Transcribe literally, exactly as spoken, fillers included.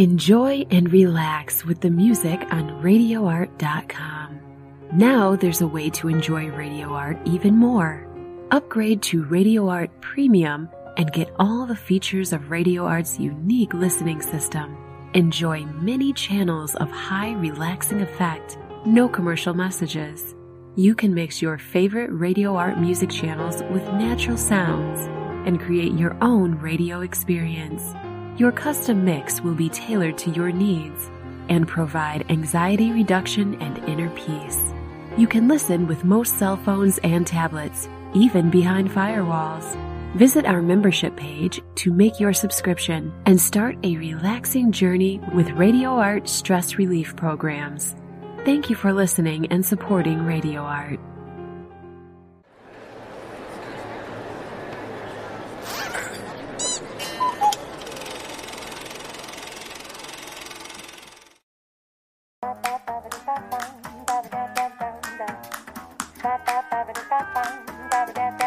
Enjoy and relax with the music on radio art dot com. Now there's a way to enjoy Radio Art even more. Upgrade to Radio Art Premium and get all the features of Radio Art's unique listening system. Enjoy many channels of high relaxing effect, no commercial messages. You can mix your favorite Radio Art music channels with natural sounds and create your own radio experience. Your custom mix will be tailored to your needs and provide anxiety reduction and inner peace. You can listen with most cell phones and tablets, even behind firewalls. Visit our membership page to make your subscription and start a relaxing journey with Radio Art stress relief programs. Thank you for listening and supporting Radio Art. Ba ba ba ba ba ba ba ba ba ba ba ba ba ba ba